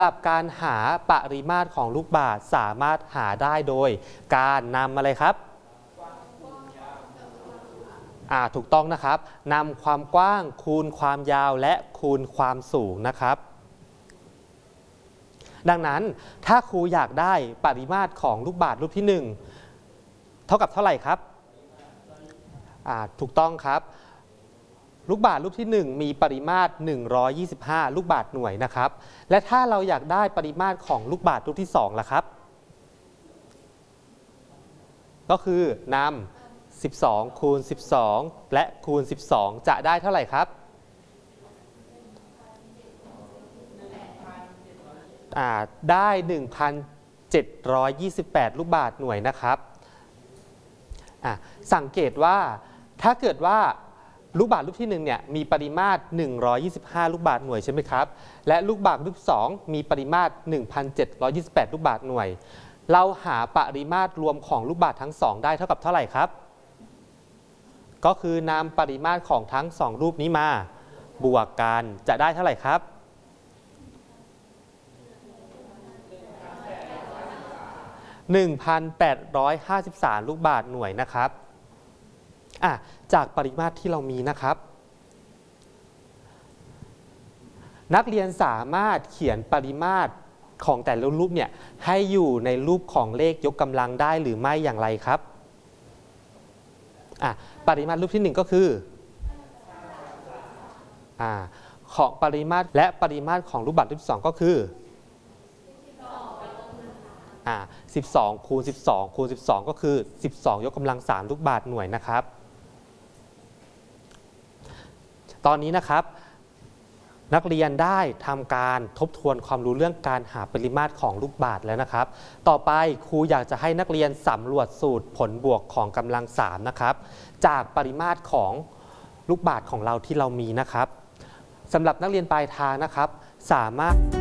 สำหรับการหาปริมาตรของลูกบาศก์สามารถหาได้โดยการนำอะไรครับถูกต้องนะครับนำความกว้างคูณความยาวและคูณความสูงนะครับดังนั้นถ้าครูอยากได้ปริมาตรของลูกบาศก์รูปที่1เท่ากับเท่าไหร่ครับถูกต้องครับลูกบาศก์รูปที่1มีปริมาตร125ลูกบาศก์หน่วยนะครับและถ้าเราอยากได้ปริมาตรของลูกบาศก์รูปที่2ล่ะครับก็คือนำ12คูณ12และคูณ12จะได้เท่าไหร่ครับได้ 1,728 ลูกบาศก์หน่วยนะครับสังเกตว่าถ้าเกิดว่าลูกบาศก์รูปที่1เนี่ยมีปริมาตร125ลูกบาศก์หน่วยใช่ไหมครับและลูกบาศก์รูป2มีปริมาตร 1,728 ลูกบาศก์หน่วยเราหาปริมาตรรวมของลูกบาศก์ทั้ง2ได้เท่ากับเท่าไหร่ครับก็คือนำปริมาตรของทั้ง2รูปนี้มาบวกกันจะได้เท่าไหร่ครับ1,853 ลูกบาศก์หน่วยนะครับจากปริมาตรที่เรามีนะครับนักเรียนสามารถเขียนปริมาตรของแต่ละรูปเนี่ยให้อยู่ในรูปของเลขยกกำลังได้หรือไม่อย่างไรครับปริมาตรรูปที่1ก็คือของปริมาตรและปริมาตรของรูปบาศก์รูปที่2ก็คือ12คูณ12คูณ12ก็คือ12ยกกำลัง3ลูกบาศก์หน่วยนะครับตอนนี้นะครับนักเรียนได้ทำการทบทวนความรู้เรื่องการหาปริมาตรของลูกบาศก์แล้วนะครับต่อไปครูอยากจะให้นักเรียนสำรวจสูตรผลบวกของกำลัง3นะครับจากปริมาตรของลูกบาศก์ของเราที่เรามีนะครับสำหรับนักเรียนปลายทางนะครับสามารถ